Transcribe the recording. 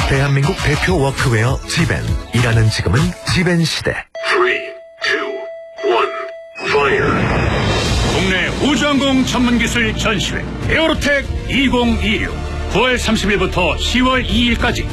대한민국 대표 워크웨어 지벤. 일하는 지금은 지벤 시대. 3, 2, 1, fire. 국내 우주항공 전문기술 전시회 에어로텍 2026 9월 30일부터 10월 2일까지